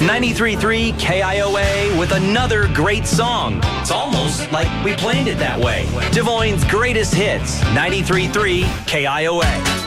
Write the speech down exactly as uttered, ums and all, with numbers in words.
ninety-three point three K I O A with another great song. It's almost like we planned it that way. Des Moines' greatest hits, ninety-three point three K I O A.